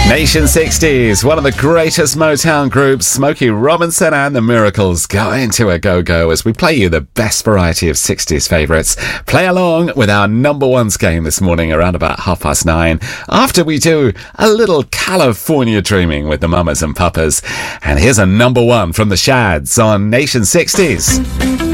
Nation 60s, one of the greatest Motown groups, Smokey Robinson and the Miracles, going to a go-go as we play you the best variety of 60s favourites. Play along with our number ones game this morning around about 9:30 after we do a little California dreaming with the Mamas and Papas. And here's a number one from the Shads on Nation 60s.